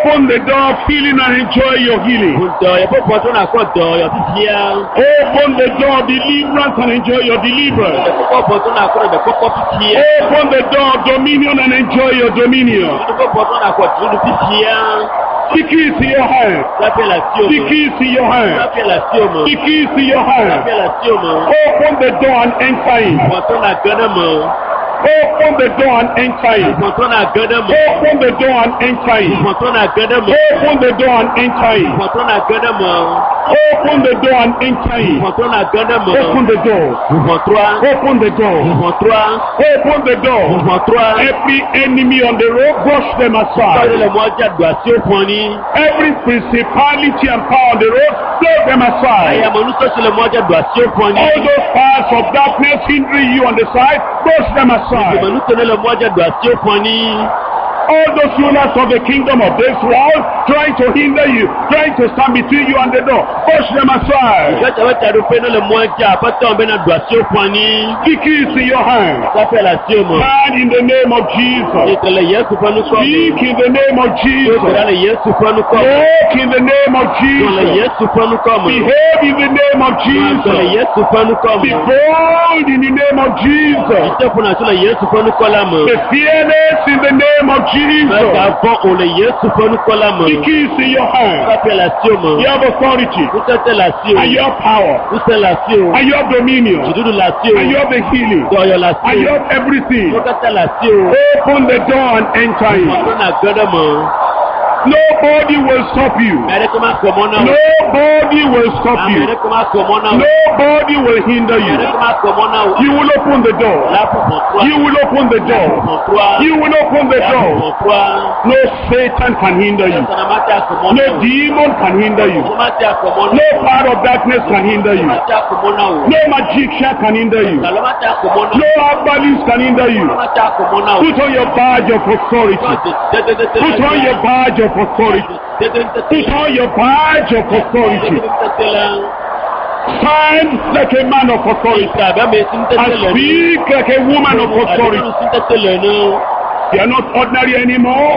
Open the door of healing and enjoy your healing. Open the door of deliverance and enjoy your deliverance. Open the door of dominion and enjoy your dominion. The keys to your hand. The keys to your hand. The keys to your hand. Open the door and enter in. Open the door and enter in. Open the door and enter in. Open the door and enter in. Open the door and enter in. Open the door. Open the door. Open the door. Every enemy on the road, brush them aside. Every principality and power on the road, throw them aside. All those powers of darkness hindering you on the side, brush them aside. All those rulers of the kingdom of this world trying to hinder you, trying to stand between you and the door, push them aside. The keys in your hand. Man, in the name of Jesus. Speak in the name of Jesus. Walk in the name of Jesus. Behave in the name of Jesus. Be bold in the name of Jesus. Be fearless in the name of Jesus. The keys in your hand. You have authority. And you have power. And you have dominion. And you have the healing. And you have everything. Open the door and enter in. Nobody will stop you. Nobody will stop you. Nobody will hinder you. You will open the door. You will open the door. You will open the door. No Satan can hinder you. No demon can hinder you. No power of darkness can hinder you. No magician can hinder you. No herbalist can hinder you. Put on your badge of authority. Put on your badge of authority. Put on your badge of authority. Stand like a man of authority. And speak like a woman of authority. You are not ordinary anymore.